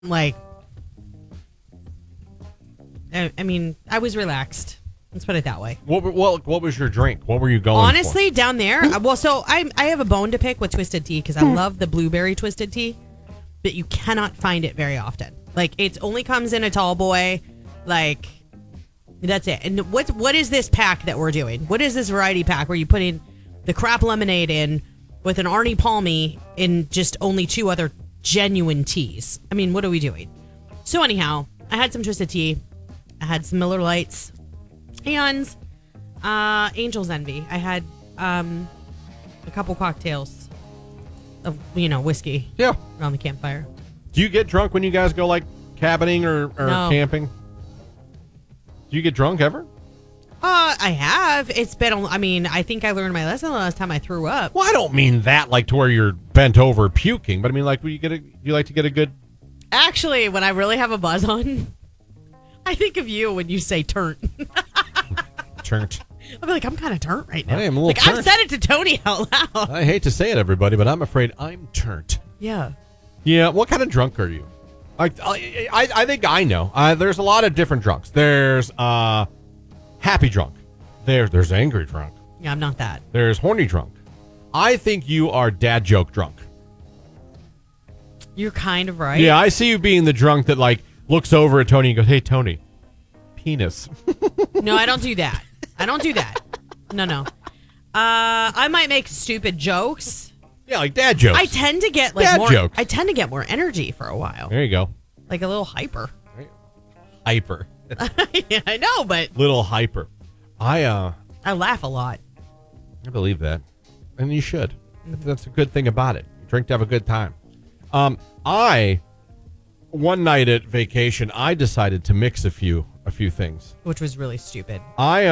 Like, I mean, I was relaxed. Let's put it that way. What was your drink? What were you going Honestly, for? down there, so I have a bone to pick with Twisted Tea because I love the blueberry Twisted Tea, but you cannot find it very often. Like, it only comes in a tall boy. Like, that's it. And what is this pack that we're doing? What is this variety pack where you put in the crap lemonade in with an Arnie Palmy in just only 2 other genuine teas? I mean, what are we doing? So anyhow, I had some Twisted Tea. I had some Miller Lights. And Angel's Envy. I had a couple cocktails of, whiskey. Yeah. Around the campfire. Do you get drunk when you guys go, like, cabining or No. camping? Do you get drunk ever? I have. It's been, I think I learned my lesson the last time I threw up. Well, I don't mean that, like, to where you're bent over puking, but I mean, like, do you like to get a good... Actually, when I really have a buzz on, I think of you when you say turnt. Turnt. I'm like, I'm kind of turnt right now. I am a little turnt. I've said it to Tony out loud. I hate to say it, everybody, but I'm afraid I'm turnt. Yeah. Yeah, what kind of drunk are you? I think I know. There's a lot of different drunks. There's happy drunk. There's angry drunk. Yeah, I'm not that. There's horny drunk. I think you are dad joke drunk. You're kind of right. Yeah, I see you being the drunk that, like, looks over at Tony and goes, "Hey, Tony, penis." No, I don't do that. No. I might make stupid jokes. Yeah, like dad jokes. I tend to get like dad more. jokes. I tend to get more energy for a while. There you go. Like a little hyper. Hyper. Yeah, I know, but Little hyper. I laugh a lot. believe that. And you should. That's a good thing about it. You drink to have a good time. One night at vacation, I decided to mix a few things. Which was really stupid.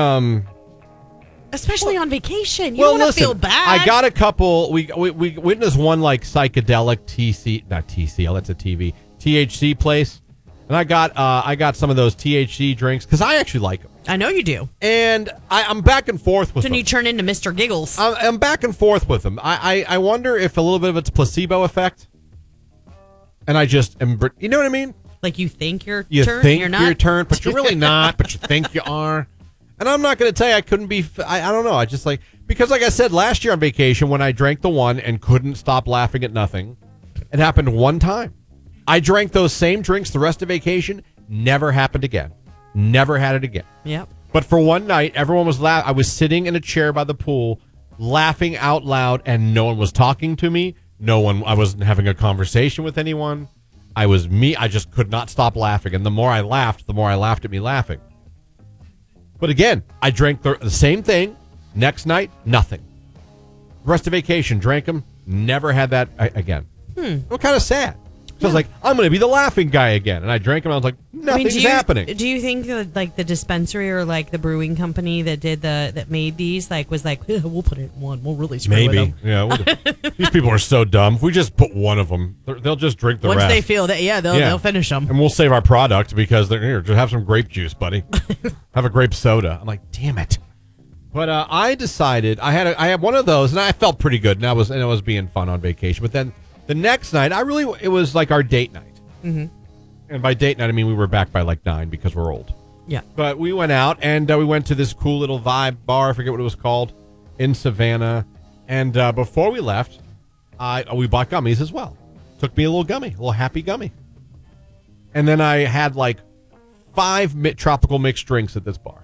Especially on vacation. You don't want to feel bad. I got a couple. We witnessed one, like, psychedelic TCL. That's a TV. THC place, and I got some of those THC drinks because I actually like them. I know you do. And I'm back and forth with them. Then you turn into Mr. Giggles. I'm back and forth with them. I wonder if a little bit of it's placebo effect. And I just am, you know what I mean? Like you think you're You turned, think you're not. you're turned, but you're really not, but you think you are. And I'm not going to tell you I couldn't be, I don't know. I just because like I said, last year on vacation when I drank the one and couldn't stop laughing at nothing, it happened one time. I drank those same drinks the rest of vacation, never happened again. Never had it again. Yep. But for one night, everyone was laughing. I was sitting in a chair by the pool, laughing out loud, and no one was talking to me. I wasn't having a conversation with anyone. I was me. I just could not stop laughing. And the more I laughed at me laughing. But again, I drank the same thing. Next night, nothing. The rest of vacation, drank them. Never had that again. I'm kind of sad. So I was like, I'm going to be the laughing guy again. And I drank them. And I was like, nothing's happening. Do you think that, like, the dispensary or like the brewing company that made these was like, we'll put it in one. We'll really screw with them. Yeah. These people are so dumb. If we just put one of them, they'll just drink the Once rest. they feel that, they'll finish them. And we'll save our product because they're here. Just have some grape juice, buddy. Have a grape soda. I'm like, damn it. But I decided I had one of those, and I felt pretty good, and I was being fun on vacation. But then the next night, it was like our date night. Mm-hmm. And by date night, I mean we were back by like 9 because we're old. Yeah. But we went out, and we went to this cool little vibe bar. I forget what it was called, in Savannah. And before we left, we bought gummies as well. Took me a little happy gummy. And then I had like 5 tropical mixed drinks at this bar.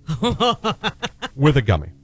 With a gummy.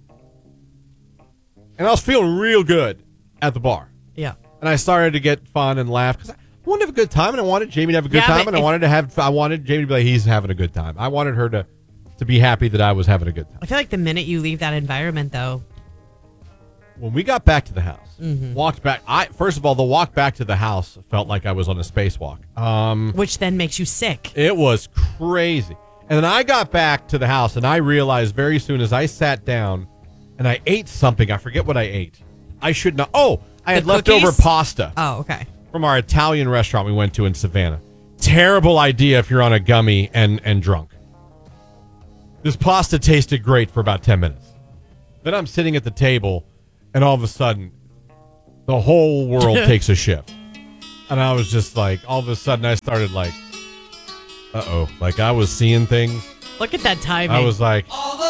And I was feeling real good at the bar. Yeah. And I started to get fun and laugh because I wanted to have a good time, and I wanted Jamie to have a good time, and I wanted Jamie to be like, he's having a good time. I wanted her to be happy that I was having a good time. I feel like the minute you leave that environment, though. When we got back to the house, walked back. First of all, the walk back to the house felt like I was on a spacewalk. Which then makes you sick. It was crazy. And then I got back to the house, and I realized very soon as I sat down and I ate something. I forget what I ate. I should not. Oh, I had leftover pasta. Oh, okay. From our Italian restaurant we went to in Savannah. Terrible idea if you're on a gummy and drunk. This pasta tasted great for about 10 minutes. Then I'm sitting at the table, and all of a sudden, the whole world takes a shift. And I was just like, all of a sudden I started like, uh-oh. Like I was seeing things. Look at that timing. I was like,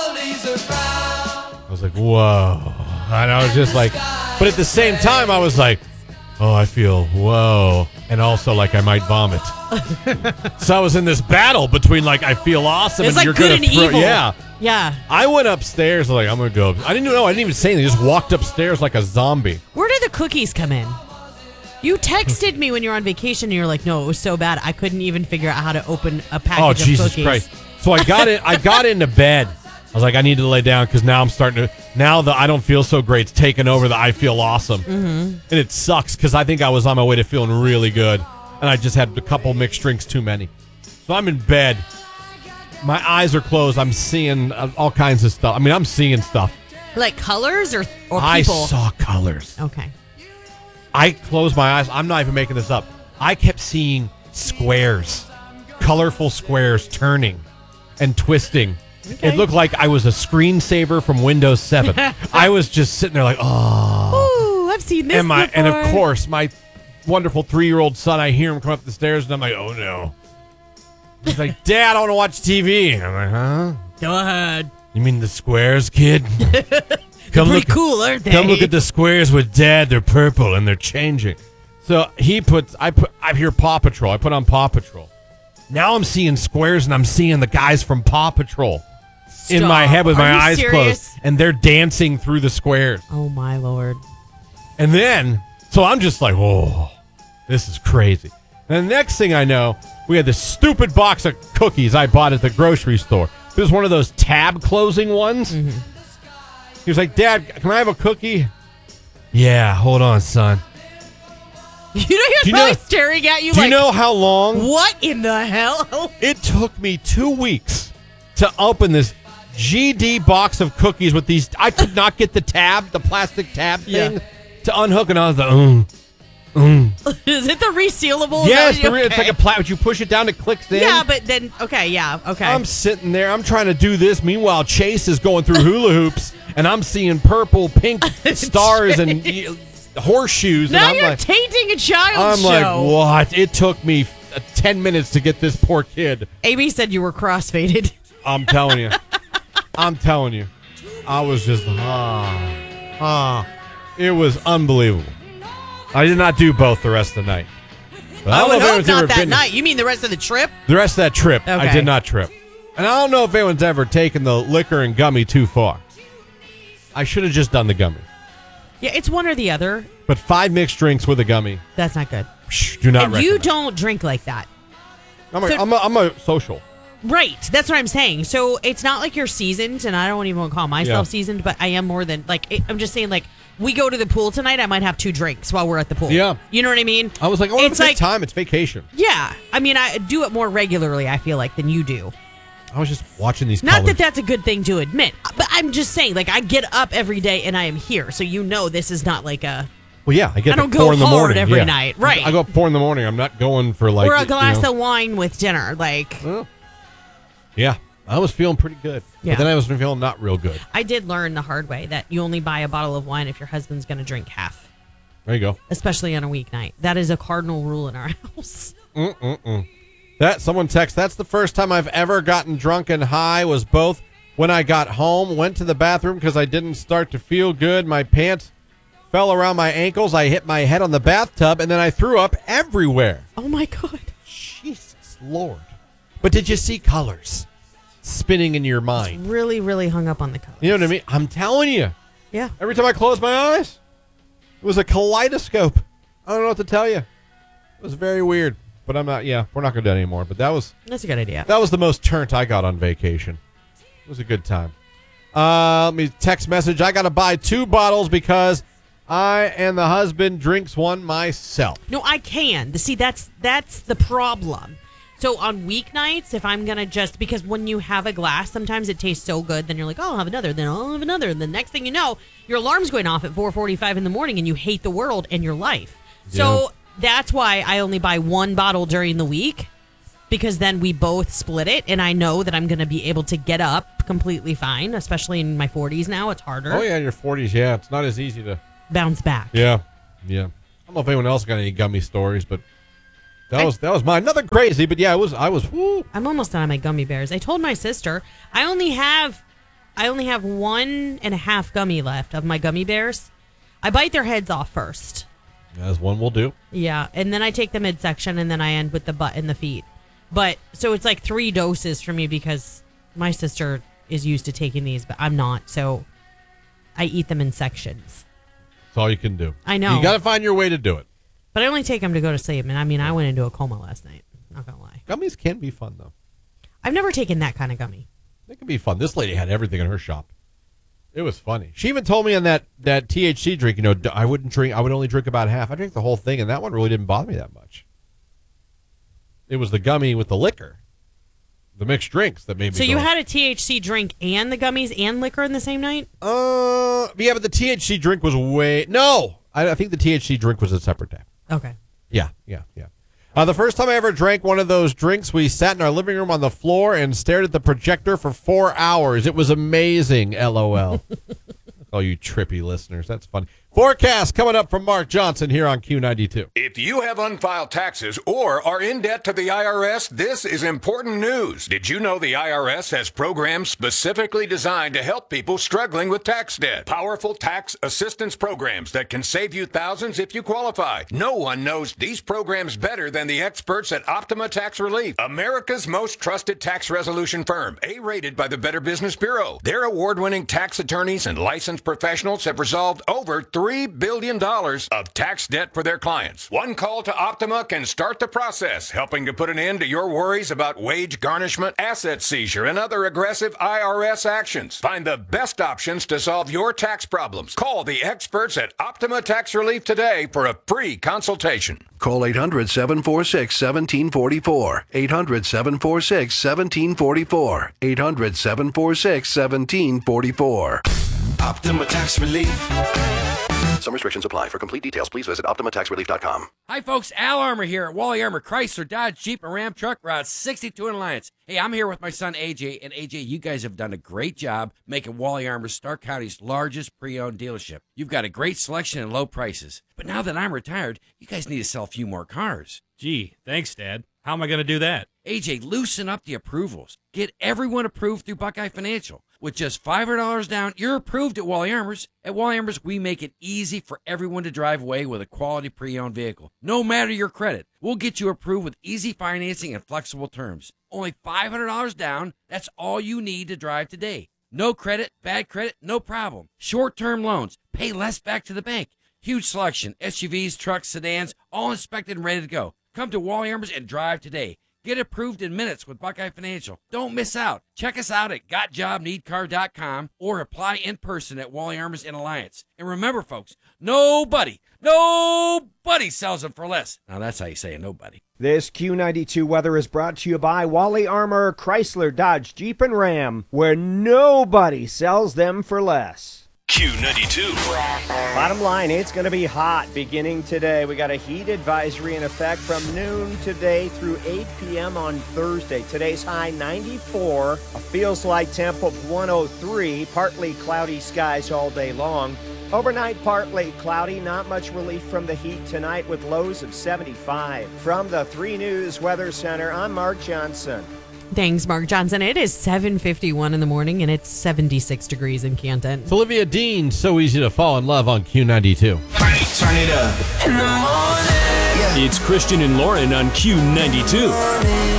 whoa. And I was just like, but at the same time I was like, oh, I feel whoa. And also like I might vomit. So I was in this battle between like, I feel awesome. It's and like you're good gonna and evil. Yeah. Yeah. I went upstairs like, I'm going to go. I didn't know. I didn't even say anything. I just walked upstairs like a zombie. Where did the cookies come in? You texted me when you were on vacation and you're like, no, it was so bad. I couldn't even figure out how to open a package Oh, of Jesus cookies. Christ. So I got into bed. I was like, I need to lay down because now I'm starting to, now the I don't feel so great. It's taken over the I feel awesome. Mm-hmm. And it sucks because I think I was on my way to feeling really good. And I just had a couple mixed drinks too many. So I'm in bed. My eyes are closed. I'm seeing all kinds of stuff. I mean, I'm seeing stuff. Like colors or people? I saw colors. Okay. I closed my eyes. I'm not even making this up. I kept seeing squares, colorful squares turning and twisting. Okay. It looked like I was a screensaver from Windows 7. I was just sitting there like, oh. Ooh, I've seen this And before. of course, my wonderful 3-year-old son, I hear him come up the stairs, and I'm like, oh no. He's like, Dad, I want to watch TV. And I'm like, huh? Go ahead. You mean the squares, kid? They're pretty cool, aren't they? Come look at the squares with Dad. They're purple and they're changing. So I hear Paw Patrol. I put on Paw Patrol. Now I'm seeing squares and I'm seeing the guys from Paw Patrol in my head with my eyes closed, and they're dancing through the squares. Oh my Lord! And then, so I'm just like, oh, this is crazy. And the next thing I know, we had this stupid box of cookies I bought at the grocery store. It was one of those tab closing ones. Mm-hmm. He was like, Dad, can I have a cookie? Yeah, hold on, son. You're probably staring at you do like, you know how long? What in the hell? It took me 2 weeks to open this GD box of cookies with these. I could not get the plastic tab thing to unhook, and I was like, Is it the resealable? Yes, it's like a plastic. You push it down, it clicks in. Yeah, but then, okay. I'm sitting there. I'm trying to do this. Meanwhile, Chase is going through hula hoops, and I'm seeing purple, pink stars and horseshoes. Now and you're I'm like, tainting a child's I'm show. like, what? It took me 10 minutes to get this poor kid. Amy said you were crossfaded. I'm telling you. I was just, it was unbelievable. I did not do both the rest of the night. But I would hope if anyone's not ever that been night. You mean the rest of the trip? The rest of that trip, I Okay. did not trip. And I don't know if anyone's ever taken the liquor and gummy too far. I should have just done the gummy. Yeah, it's one or the other. But 5 mixed drinks with a gummy, That's not good. do not And recommend. you don't drink like that. I'm a social. Right. That's what I'm saying. So it's not like you're seasoned, and I don't even want to call myself Yeah. seasoned, but I am more than, I'm just saying, like, we go to the pool tonight, I might have 2 drinks while we're at the pool. Yeah. You know what I mean? I was like, oh, it's like, time. It's vacation. yeah. I mean, I do it more regularly, I feel like, than you do. I was just watching these Not colors. that that's a good thing to admit, but I'm just saying, like, I get up every day and I am here, so you know this is not like a... Well, yeah, I get I don't up go 4 in the hard morning every night, right. I go up 4 in the morning. I'm not going for like... or a glass of wine with dinner, like... Yeah, I was feeling pretty good. Yeah. But then I was feeling not real good. I did learn the hard way that you only buy a bottle of wine if your husband's going to drink half, There you go. especially on a weeknight. That is a cardinal rule in our house. Someone texted, that's the first time I've ever gotten drunk and high, was both when I got home, went to the bathroom because I didn't start to feel good. My pants fell around my ankles. I hit my head on the bathtub, and then I threw up everywhere. Oh, my God. Jesus Lord. But did you see colors spinning in your mind? Really, really hung up on the colors. You know what I mean? I'm telling you. Yeah. Every time I closed my eyes, it was a kaleidoscope. I don't know what to tell you. It was very weird. But we're not going to do it anymore. But That's a good idea. that was the most turnt I got on vacation. It was a good time. Let me text message. I got to buy 2 bottles because I and the husband drinks one myself. No, I can. See, that's the problem. So on weeknights, if I'm going to because when you have a glass, sometimes it tastes so good, then you're like, oh, I'll have another, then I'll have another. And the next thing you know, your alarm's going off at 4:45 in the morning and you hate the world and your life. So that's why I only buy 1 bottle during the week, because then we both split it. And I know that I'm going to be able to get up completely fine, especially in my 40s now. It's harder. Oh, yeah, in your 40s, yeah. It's not as easy to... Bounce back. Yeah. I don't know if anyone else got any gummy stories, but That was mine. Nothing crazy, but yeah, I was. Woo. I'm almost done on my gummy bears. I told my sister I only have 1.5 gummy left of my gummy bears. I bite their heads off first. As one will do. Yeah, and then I take the midsection, and then I end with the butt and the feet. But so it's like 3 doses for me because my sister is used to taking these, but I'm not. So I eat them in sections. That's all you can do. I know. You got to find your way to do it. But I only take them to go to sleep. And I mean, I went into a coma last night. Not going to lie. Gummies can be fun, though. I've never taken that kind of gummy. They can be fun. This lady had everything in her shop. It was funny. She even told me on that THC drink, I wouldn't drink. I would only drink about half. I drank the whole thing, and that one really didn't bother me that much. It was the gummy with the liquor, the mixed drinks that made me. So you had a THC drink and the gummies and liquor in the same night? Yeah, but the THC drink was I think the THC drink was a separate day. Okay. Yeah. The first time I ever drank one of those drinks, we sat in our living room on the floor and stared at the projector for 4 hours. It was amazing, LOL. Oh, you trippy listeners. That's funny. Forecast coming up from Mark Johnson here on Q92. If you have unfiled taxes or are in debt to the IRS, this is important news. Did you know the IRS has programs specifically designed to help people struggling with tax debt? Powerful tax assistance programs that can save you thousands if you qualify. No one knows these programs better than the experts at Optima Tax Relief, America's most trusted tax resolution firm, A-rated by the Better Business Bureau. Their award-winning tax attorneys and licensed professionals have resolved over $3 billion of tax debt for their clients. One call to Optima can start the process, helping to put an end to your worries about wage garnishment, asset seizure, and other aggressive IRS actions. Find the best options to solve your tax problems. Call the experts at Optima Tax Relief today for a free consultation. Call 800-746-1744. 800-746-1744. 800-746-1744. Optima Tax Relief. Some restrictions apply. For complete details, please visit OptimaTaxRelief.com. Hi, folks. Al Armour here at Wally Armour Chrysler, Dodge, Jeep, and Ram Truck Route 62 in Alliance. Hey, I'm here with my son, AJ. And AJ, you guys have done a great job making Wally Armour Stark County's largest pre-owned dealership. You've got a great selection and low prices. But now that I'm retired, you guys need to sell a few more cars. Gee, thanks, Dad. How am I going to do that? AJ, loosen up the approvals. Get everyone approved through Buckeye Financial. With just $500 down, you're approved at Wally Armour's. At Wally Armour's, we make it easy for everyone to drive away with a quality pre-owned vehicle. No matter your credit, we'll get you approved with easy financing and flexible terms. Only $500 down, that's all you need to drive today. No credit, bad credit, no problem. Short-term loans, pay less back to the bank. Huge selection, SUVs, trucks, sedans, all inspected and ready to go. Come to Wally Armour's and drive today. Get approved in minutes with Buckeye Financial. Don't miss out. Check us out at GotJobNeedCar.com or apply in person at Wally Armour's in Alliance. And remember, folks, nobody sells them for less. Now, that's how you say it, nobody. This Q92 weather is brought to you by Wally Armour, Chrysler, Dodge, Jeep, and Ram, where nobody sells them for less. Q92. Bottom line, it's going to be hot beginning today. We got a heat advisory in effect from noon today through 8 p.m. on Thursday. Today's high 94, a feels like temp of 103, partly cloudy skies all day long. Overnight, partly cloudy, not much relief from the heat tonight with lows of 75. From the 3 News Weather Center, I'm Mark Johnson. Thanks, Mark Johnson. It is 7:51 in the morning, and it's 76 degrees in Canton. It's Olivia Dean, So Easy to Fall in Love on Q92. Turn it up in the morning. It's Christian and Lauren on Q92.